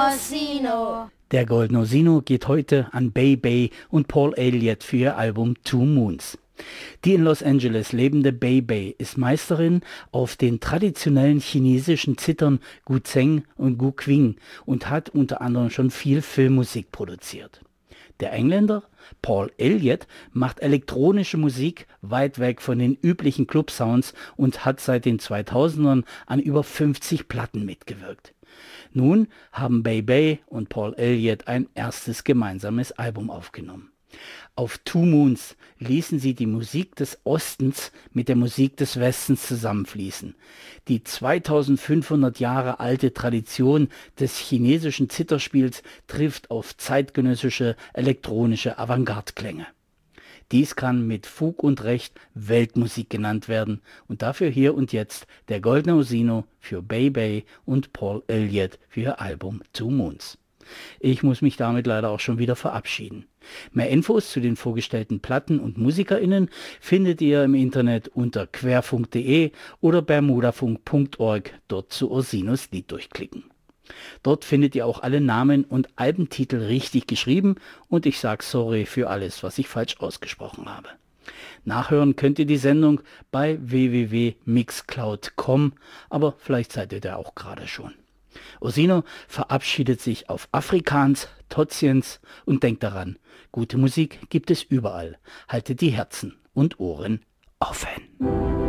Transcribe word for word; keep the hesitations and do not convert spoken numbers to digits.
Orsino. Der Goldene Orsino geht heute an Bei Bei und Paul Elliott für ihr Album Two Moons. Die in Los Angeles lebende Bei Bei ist Meisterin auf den traditionellen chinesischen Zithern Guzheng und Guqing und hat unter anderem schon viel Filmmusik produziert. Der Engländer Paul Elliott macht elektronische Musik weit weg von den üblichen Club-Sounds und hat seit den zweitausendern an über fünfzig Platten mitgewirkt. Nun haben Bei Bei und Paul Elliott ein erstes gemeinsames Album aufgenommen. Auf Two Moons ließen sie die Musik des Ostens mit der Musik des Westens zusammenfließen. Die zweitausendfünfhundert Jahre alte Tradition des chinesischen Zitherspiels trifft auf zeitgenössische elektronische Avantgarde-Klänge. Dies kann mit Fug und Recht Weltmusik genannt werden und dafür hier und jetzt der Goldene Orsino für Bei Bei und Paul Elliott für ihr Album Two Moons. Ich muss mich damit leider auch schon wieder verabschieden. Mehr Infos zu den vorgestellten Platten und MusikerInnen findet ihr im Internet unter querfunk punkt de oder bermudafunk punkt org, dort zu Orsinos Lied durchklicken. Dort findet ihr auch alle Namen und Albentitel richtig geschrieben und ich sage sorry für alles, was ich falsch ausgesprochen habe. Nachhören könnt ihr die Sendung bei w w w punkt mixcloud punkt com, aber vielleicht seid ihr da auch gerade schon. Orsino verabschiedet sich auf Afrikaans, Totsiens und denkt daran, gute Musik gibt es überall. Haltet die Herzen und Ohren offen.